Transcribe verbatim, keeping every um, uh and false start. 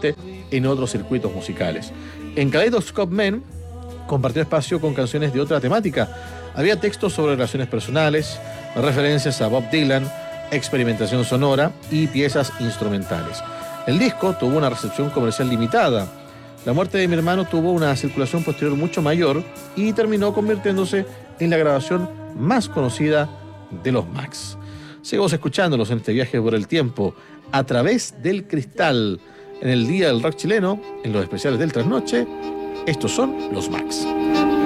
posteriormente en otros circuitos musicales. En Kaleidoscope Men compartió espacio con canciones de otra temática. Había textos sobre relaciones personales, referencias a Bob Dylan, experimentación sonora y piezas instrumentales. El disco tuvo una recepción comercial limitada. La muerte de mi hermano tuvo una circulación posterior mucho mayor y terminó convirtiéndose en la grabación más conocida de los Max. Seguimos escuchándolos en este viaje por el tiempo a través del cristal. En el Día del Rock Chileno, en los especiales del Trasnoche, estos son los Max.